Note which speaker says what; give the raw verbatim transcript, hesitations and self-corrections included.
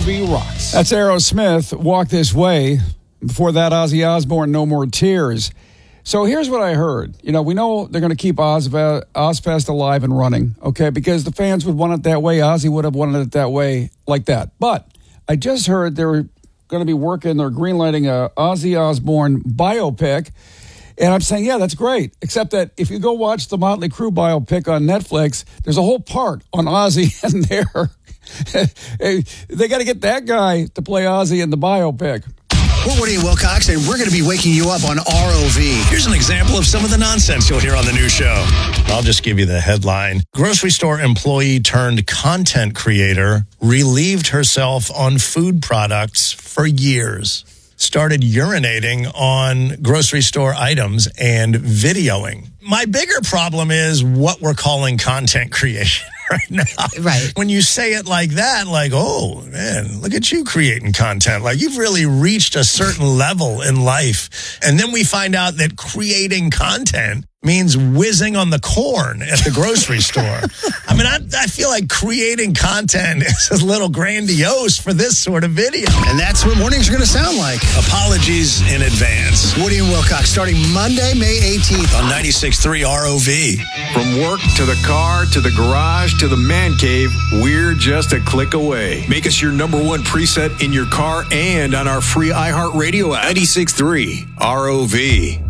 Speaker 1: V rocks.
Speaker 2: That's Aerosmith, Walk This Way. Before that, Ozzy Osbourne, No More Tears. So here's what I heard. You know, we know they're going to keep Ozfest, Ozfest alive and running, okay, because the fans would want it that way. Ozzy would have wanted it that way, like that. But I just heard they were going to be working, they're greenlighting a Ozzy Osbourne biopic. And I'm saying, yeah, that's great. Except that if you go watch the Motley Crue biopic on Netflix, there's a whole part on Ozzy in there. They got to get that guy to play Ozzy in the biopic.
Speaker 3: We're Woody and Wilcox, and we're going to be waking you up on R O V. Here's an example of some of the nonsense you'll hear on the new show.
Speaker 4: I'll just give you the headline. Grocery store employee turned content creator relieved herself on food products for years. Started urinating on grocery store items and videoing. My bigger problem is what we're calling content creation right now.
Speaker 5: Right.
Speaker 4: When you say it like that, like, oh, man, look at you creating content. Like, you've really reached a certain level in life. And then we find out that creating content means whizzing on the corn at the grocery store. I mean, I, I feel like creating content is a little grandiose for this sort of video.
Speaker 3: And that's what mornings are going to sound like.
Speaker 4: Apologies in advance.
Speaker 3: Woody and Wilcox, starting Monday, May eighteenth
Speaker 4: on ninety-six point three R O V.
Speaker 1: From work to the car to the garage to the man cave, we're just a click away. Make us your number one preset in your car and on our free iHeartRadio app. ninety-six point three R O V.